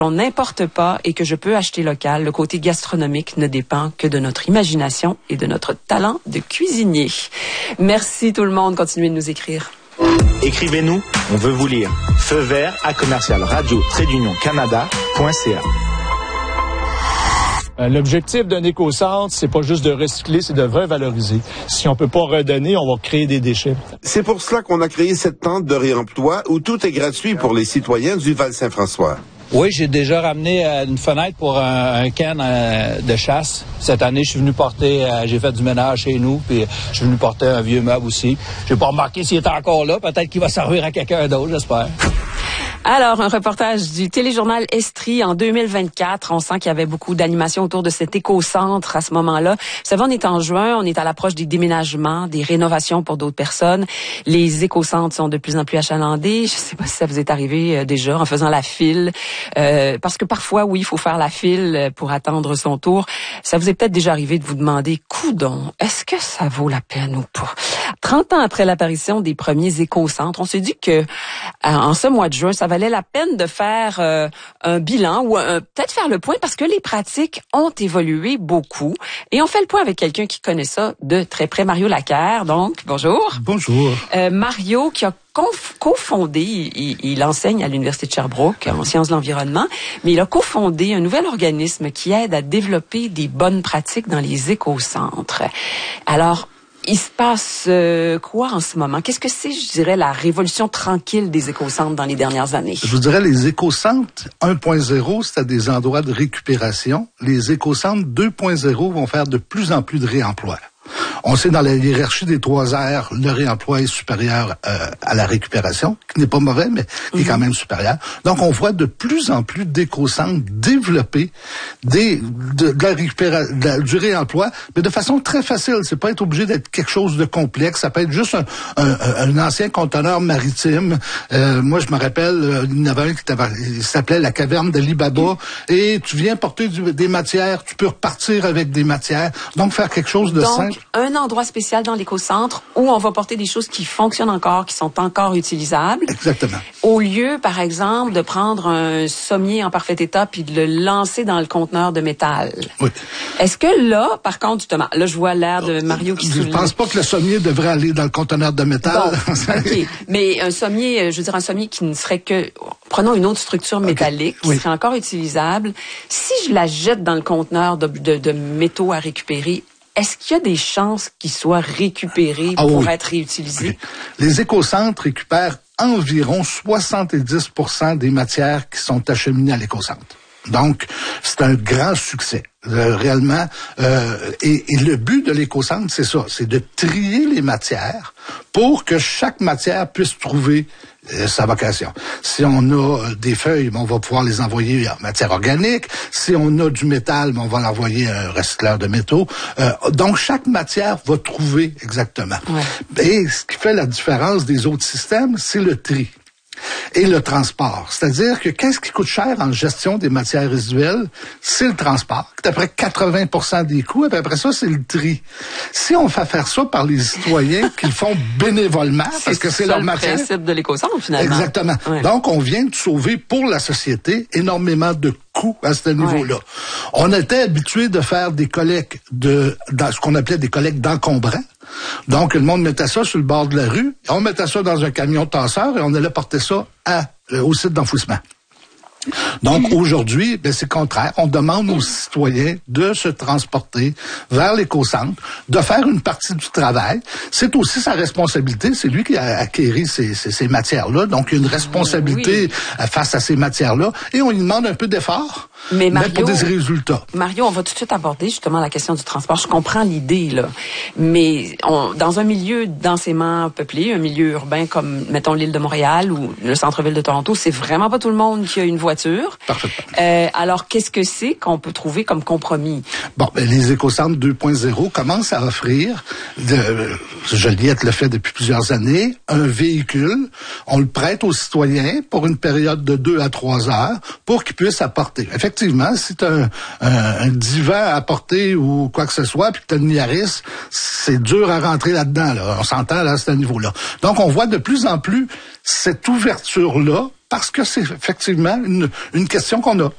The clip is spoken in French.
n'importe pas et que je peux acheter local. Le côté gastronomique ne dépend que de notre imagination et de notre talent de cuisinier. Merci tout le monde. Continuez de nous écrire. Écrivez-nous, on veut vous lire. Feu vert à commercial-radio-canada.ca. L'objectif d'un éco-centre, c'est pas juste de recycler, c'est de revaloriser. Si on peut pas redonner, on va créer des déchets. C'est pour cela qu'on a créé cette tente de réemploi où tout est gratuit pour les citoyens du Val-Saint-François. Oui, j'ai déjà ramené une fenêtre pour un can de chasse. Cette année, je suis venu porter, j'ai fait du ménage chez nous, puis je suis venu porter un vieux meuble aussi. J'ai pas remarqué s'il était encore là. Peut-être qu'il va servir à quelqu'un d'autre, j'espère. Alors, un reportage du téléjournal Estrie en 2024. On sent qu'il y avait beaucoup d'animation autour de cet éco-centre à ce moment-là. Vous savez, on est en juin, on est à l'approche des déménagements, des rénovations pour d'autres personnes. Les éco-centres sont de plus en plus achalandés. Je sais pas si ça vous est arrivé déjà en faisant la file. Parce que parfois, oui, il faut faire la file pour attendre son tour. Ça vous est peut-être déjà arrivé de vous demander, coudonc, est-ce que ça vaut la peine ou pas? 30 ans après l'apparition des premiers éco-centres, on s'est dit que en ce mois de juin, ça valait la peine de faire un bilan ou peut-être faire le point parce que les pratiques ont évolué beaucoup. Et on fait le point avec quelqu'un qui connaît ça de très près, Mario Laquerre. Donc, bonjour. Bonjour. Mario qui a cofondé, il enseigne à l'Université de Sherbrooke en sciences de l'environnement, mais il a cofondé un nouvel organisme qui aide à développer des bonnes pratiques dans les écocentres. Alors, il se passe quoi en ce moment? Qu'est-ce que c'est, je dirais, la révolution tranquille des écocentres dans les dernières années? Je vous dirais, les écocentres 1.0, c'était des endroits de récupération. Les écocentres 2.0 vont faire de plus en plus de réemploi. On sait dans la hiérarchie des 3 R, le réemploi est supérieur à la récupération, qui n'est pas mauvais, mais qui est quand même supérieur. Donc, on voit de plus en plus d'éco-centres développer du réemploi, mais de façon très facile. C'est pas être obligé d'être quelque chose de complexe. Ça peut être juste un ancien conteneur maritime. Moi, je me rappelle, il y en avait un il s'appelait la caverne d'Ali Baba, et tu viens porter des matières, tu peux repartir avec des matières. Donc, faire quelque chose de simple. Un endroit spécial dans l'éco-centre où on va porter des choses qui fonctionnent encore, qui sont encore utilisables. Exactement. Au lieu, par exemple, de prendre un sommier en parfait état puis de le lancer dans le conteneur de métal. Oui. Est-ce que là, par contre, justement, là, je vois l'air de Mario qui souligne. Je pense pas que le sommier devrait aller dans le conteneur de métal. Bon, OK. Mais un sommier, je veux dire, un sommier qui ne serait que... Prenons une autre structure métallique qui serait encore utilisable. Si je la jette dans le conteneur de métaux à récupérer, est-ce qu'il y a des chances qu'ils soient récupérés pour être réutilisés? Oui. Les écocentres récupèrent environ 70% des matières qui sont acheminées à l'écocentre. Donc, c'est un grand succès. Réellement, et le but de l'écocentre, c'est ça, c'est de trier les matières pour que chaque matière puisse trouver sa vocation. Si on a des feuilles, on va pouvoir les envoyer en matière organique. Si on a du métal, on va l'envoyer à un recycleur de métaux. Donc, chaque matière va trouver exactement. Ouais. Et ce qui fait la différence des autres systèmes, c'est le tri et le transport. C'est-à-dire que qu'est-ce qui coûte cher en gestion des matières résiduelles? C'est le transport, qui est à peu près 80% des coûts, et puis après ça, c'est le tri. Si on fait faire ça par les citoyens qui le font bénévolement, parce que c'est leur matière... C'est le principe de l'éco-centre, finalement. Exactement. Ouais. Donc, on vient de sauver pour la société énormément de coûts à ce niveau-là. Ouais. On était habitué de faire des collectes dans ce qu'on appelait des collectes d'encombrants. Donc, le monde mettait ça sur le bord de la rue, on mettait ça dans un camion tasseur et on allait porter ça au site d'enfouissement. Donc, aujourd'hui, c'est le contraire. On demande aux citoyens de se transporter vers l'éco-centre, de faire une partie du travail. C'est aussi sa responsabilité. C'est lui qui a acquéri ces matières-là. Donc, il y a une responsabilité face à ces matières-là. Et on lui demande un peu d'effort. Mais pour des résultats. Mario, on va tout de suite aborder justement la question du transport. Je comprends l'idée, là. Mais dans un milieu densément peuplé, un milieu urbain comme, mettons, l'île de Montréal ou le centre-ville de Toronto, c'est vraiment pas tout le monde qui a une voiture. Parfaitement. Alors, qu'est-ce que c'est qu'on peut trouver comme compromis? Bon, les écocentres 2.0 commencent à offrir, Joliette le fait depuis plusieurs années, un véhicule. On le prête aux citoyens pour une période de 2 à 3 heures pour qu'ils puissent apporter. Effectivement, si tu as un divan à porter ou quoi que ce soit, puis que tu as une Yaris, c'est dur à rentrer là-dedans. Là. On s'entend là à ce niveau-là. Donc, on voit de plus en plus cette ouverture-là parce que c'est effectivement une question qu'on a.